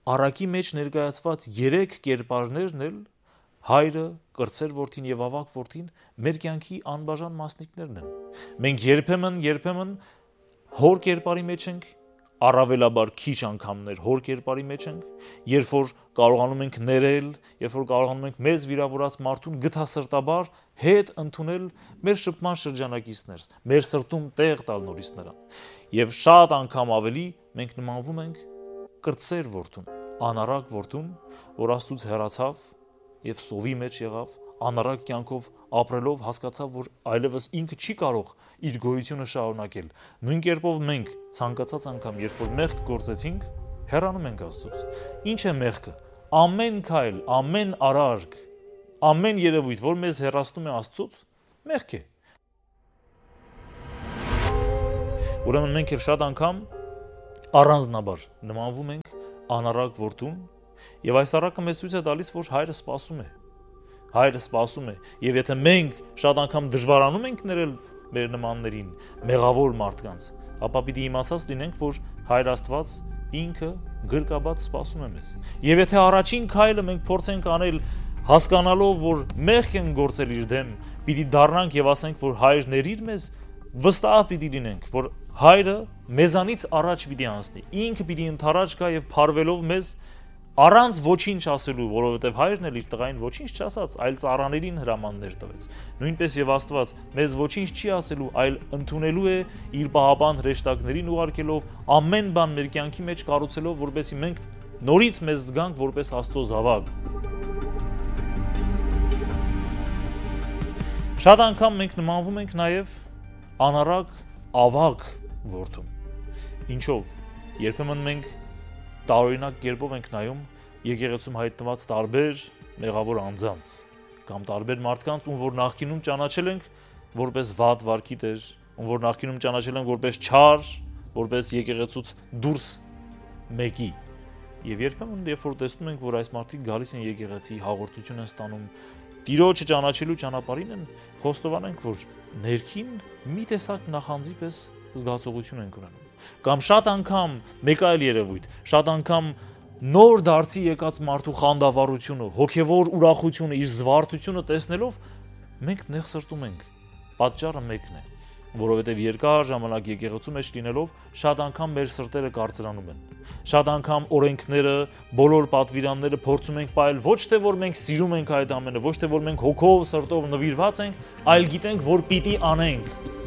առակի մեջ ներկայացված 3 կերպարներն էլ հայրը, կրտսեր որդին եւ ավակ որդին մեր կյանքի անբաժան մասնիկներն են։ Մենք երբեմն հոր կերպարի մեջ ենք, առավելաբար քիչ անգամներ հոր կերպարի մեջ ենք, երբ որ կարողանում ենք ներել, երբ որ կարողանում ենք մեզ վիրավորած մարդուն գթասրտաբար հետ ընդունել մեր շփման շրջանակիցներս, մեր սրտում տեղ տալ նորից նրան։ Եվ շատ անգամ ավելի մենք նմանվում ենք կրտսեր որդուն, անառակ որդուն, որ Աստծուց հեռացավ եւ սովի մեջ եղավ, անառակ կյանքով ապրելով հասկացավ, որ այլևս ինքը չի կարող իր գոյությունը շարունակել։ Նույն կերպով մենք ցանկացած անգամ, երբ որ մեղք գործեցինք, հեռանում ենք Աստծուց։ Ինչ է մեղքը։ Ամեն քայլ, ամեն արարք, ամեն երևույթ, որ մեզ հեռացնում է Աստծուց, մեղք է։ Ուրեմն մենք էլ շատ անգամ առանձնաբար նմանվում ենք անառակ որդուն, եւ այս առակը մեզ ցույց է տալիս, որ հայրը սպասում է։ Հայրը սպասում է, եւ եթե մենք շատ անգամ դժվարանում ենք ներել մեր նմաններին, մեղավոր մարդկանց, ապա պիտի իմացած լինենք, որ Հայր Աստված ինքը գրկաբաց սպասում է մեզ։ Եվ եթե առաջին քայլը մենք փորձենք անել հասկանալով, որ մեղք են գործել իր դեմ, պիտի դառնանք եւ ասենք, որ Հայր ների մեզ, վստահ պիտի լինենք, որ Հայրը մեզանից առաջ պիտի անցնի։ Ինքը պիտի ընթառաջ գա եւ փառվելով մեզ առանց ոչինչ ասելու, որովհետև հայրն էլ իր տղային ոչինչ չասաց, այլ ծառաներին հրամաններ տվեց։ Նույնպես եւ Աստված մեզ ոչինչ չի ասելու, այլ ընդունելու է իր պահապան հրեշտակներին ուղարկելով, ամեն բան մեր կյանքի մեջ կառուցելով, որպեսզի մենք նորից մեզ զգանք որպես Աստծո զավակ։ Շատ անգամ մենք նմանվում ենք նաեւ անառակ ավակ որդուն։ Ինչով։ Երբեմն մենք տարօրինակ կերպով ենք նայում եկեղեցում հայտնված տարբեր մեղավոր անձանց կամ տարբեր մարդկանց, ում որ նախկինում ճանաչել ենք որպես վատ վարքի տեր, ում որ նախկինում ճանաչել ենք որպես չար, որպես եկեղեցուց դուրս մեկի։ Եվ երբեմն երբ որ տեսնում ենք, որ այս մարդիկ գալիս են եկեղեցի, հաղորդություն են ստանում, Տիրոջը ճանաչելու ճանապարհին են, խոստովանենք, որ ներքին մի տեսակ նախանձի պես զգացողություն ենք ունենում։ Կամ շատ անգամ մեկ այլ երևույթ, շատ անգամ նոր դարձի եկած մարդու խանդավառությունը, հոգևոր ուրախությունը, իր զվարթությունը տեսնելով մենք նեղսրտում ենք։ Պատճառը մեկն է, որովհետև երկար ժամանակ եկեղեցու մեջ լինելով շատ անգամ մեր սրտերը կարծրանում են։ Շատ անգամ օրենքները, բոլոր պատվիրանները փորձում ենք պահել ոչ թե որ մենք սիրում ենք այդ ամենը, ոչ թե որ մենք հոգով, սրտով նվիրված ենք, այլ գիտենք, որ պիտի անենք։